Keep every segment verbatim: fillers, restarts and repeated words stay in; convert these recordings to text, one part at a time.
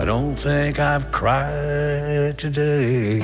don't think I've cried today.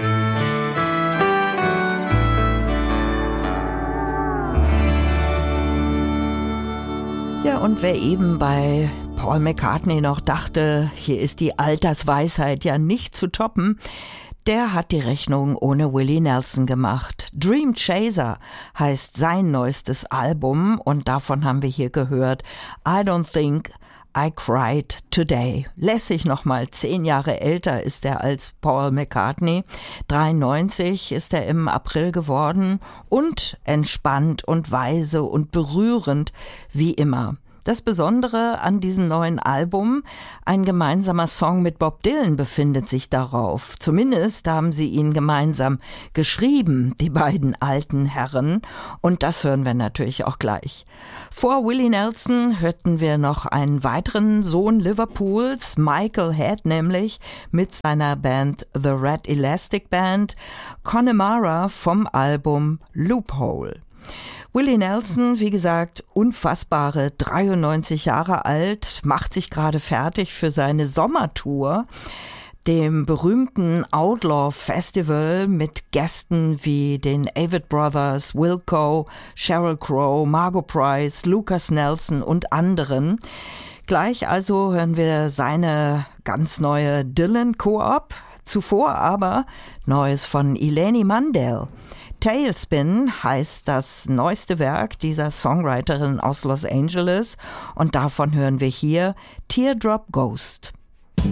Ja, und wer eben bei Paul McCartney noch dachte, hier ist die Altersweisheit ja nicht zu toppen, der hat die Rechnung ohne Willie Nelson gemacht. Dream Chaser heißt sein neuestes Album und davon haben wir hier gehört I Don't Think I Cried Today. Lässig nochmal, zehn Jahre älter ist er als Paul McCartney. dreiundneunzig ist er im April geworden und entspannt und weise und berührend wie immer. Das Besondere an diesem neuen Album, ein gemeinsamer Song mit Bob Dylan befindet sich darauf. Zumindest haben sie ihn gemeinsam geschrieben, die beiden alten Herren. Und das hören wir natürlich auch gleich. Vor Willie Nelson hörten wir noch einen weiteren Sohn Liverpools, Michael Head nämlich, mit seiner Band The Red Elastic Band, Connemara vom Album Loophole. Willie Nelson, wie gesagt, unfassbare dreiundneunzig Jahre alt, macht sich gerade fertig für seine Sommertour, dem berühmten Outlaw Festival mit Gästen wie den Avett Brothers, Wilco, Sheryl Crow, Margot Price, Lucas Nelson und anderen. Gleich also hören wir seine ganz neue Dylan-Koop, zuvor aber Neues von Eleni Mandel. Tailspin heißt das neueste Werk dieser Songwriterin aus Los Angeles und davon hören wir hier Teardrop Ghost.